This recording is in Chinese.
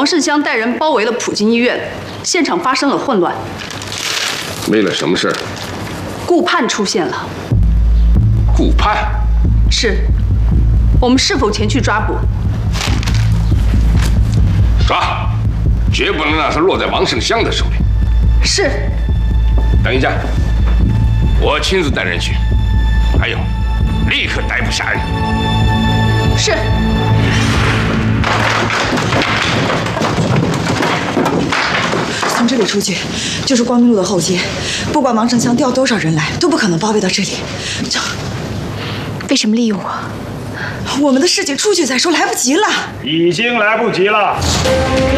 王胜香带人包围了普京医院，现场发生了混乱。 为了什么事儿？ 顾盼出现了。 顾盼？ 是。我们是否前去抓捕？ 抓，绝不能让他落在王胜香的手里。 是。 等一下，我亲自带人去。还有，立刻逮捕侠人。 是。 从这里出去就是光明路的后街，不管王胜香调多少人来，都不可能包围到这里。 为什么利用我？ 我们的事情出去再说，来不及了。 已经来不及了。